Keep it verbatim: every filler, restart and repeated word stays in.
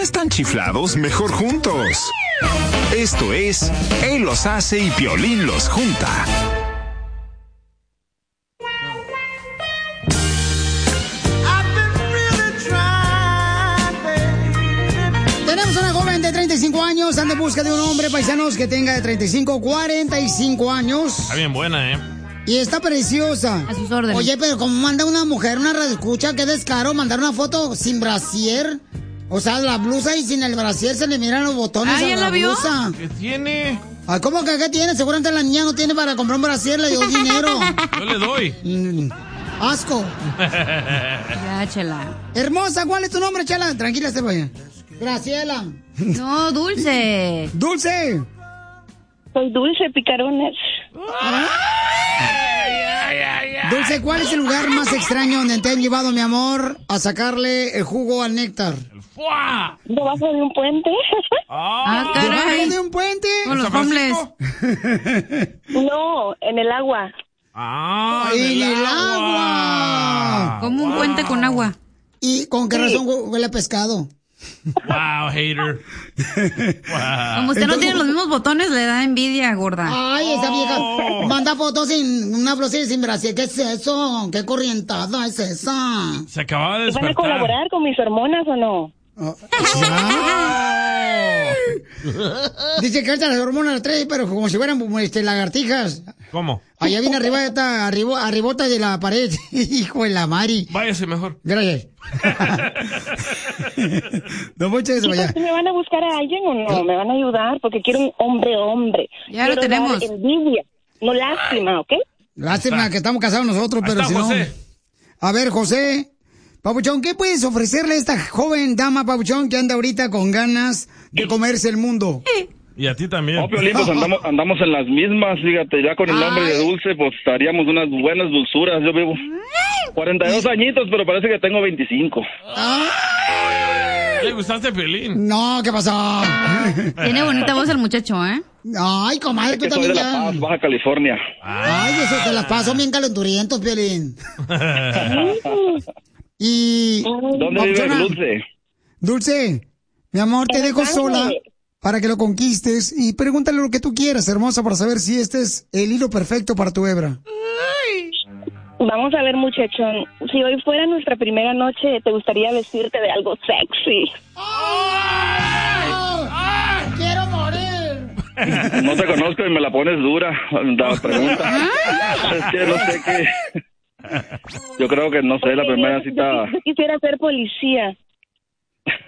están chiflados, mejor juntos. Esto es Él los hace y Piolín los junta. Tenemos una joven de treinta y cinco años, anda en busca de un hombre, paisanos, que tenga de treinta y cinco a cuarenta y cinco años. Está bien buena, ¿eh? Y está preciosa. A sus órdenes. Oye, pero ¿cómo manda una mujer, una radioescucha? Qué descaro, mandar una foto sin brasier. O sea, la blusa y sin el brasier se le miran los botones Ah, a ¿ya la la vio? blusa. ¿Qué tiene? Ah, ¿cómo que qué tiene? Seguramente la niña no tiene para comprar un brasier, le dio dinero. Yo le doy. Mm, asco. Ya, Chela. Hermosa, ¿cuál es tu nombre, Chela? Tranquila, se vaya. Graciela. No, Dulce. Dulce. Soy Dulce Picarones. Dulce, ¿cuál es el lugar más extraño donde te han llevado, mi amor, a sacarle el jugo al néctar? ¡Fua! ¿Debajo de un puente? Ah, ¿Debajo caray. de un puente? Con los ¿San homeless. Francisco? No, en el agua. ¡Ah! ¡En del el agua! Como un puente con agua. ¿Y con qué razón hu- huele a pescado? ¡Wow, hater! Wow. Como usted no Entonces- tiene los mismos botones, le da envidia, gorda. Ay, esa vieja Oh. manda fotos sin una blusa y sin brasier. ¿Qué es eso? ¿Qué corrientada es esa? Se acababa de ¿Van a despertar. colaborar con mis hormonas o no? Oh, ya. Dice que ahorita las hormonas las trae, pero como si fueran este, lagartijas. ¿Cómo? Allá viene arriba, está arribo, arribota de la pared. Hijo de la Mari. Váyase mejor. Gracias. No mucho eso, vaya. ¿Me van a buscar a alguien o no? ¿Me van a ayudar? Porque quiero un hombre, hombre. Ya lo Quiero tenemos. dar envidia, no lástima, ¿ok? Lástima que estamos casados nosotros, Ahí pero está, si no. José. A ver, José. Papuchón, ¿qué puedes ofrecerle a esta joven dama, Papuchón, que anda ahorita con ganas de comerse el mundo? Y a ti también. No, Piolín, pues andamos, andamos en las mismas, fíjate, ya con el nombre de Ay. Dulce, pues haríamos unas buenas dulzuras. Yo vivo cuarenta y dos añitos, pero parece que tengo veinticinco. ¿Le gustaste, Piolín? No, ¿qué pasó? Tiene bonita voz el muchacho, ¿eh? Ay, comadre, Es tú que soy también de La ya. Paz, Baja California. Ay, eso te las paso bien calenturientos, Piolín. Y... ¿Dónde vive Papuchona, Dulce? Dulce, mi amor, te En dejo Los sola Ángeles. para que lo conquistes y pregúntale lo que tú quieras, hermosa, para saber si este es el hilo perfecto para tu hebra. Vamos a ver, muchachón. Si hoy fuera nuestra primera noche, ¿te gustaría vestirte de algo sexy? ¡Quiero morir! No te conozco y me la pones dura, la pregunta. Es que no sé qué... Yo creo que, no sé, la primera Yo- cita... Yo quisiera ser policía.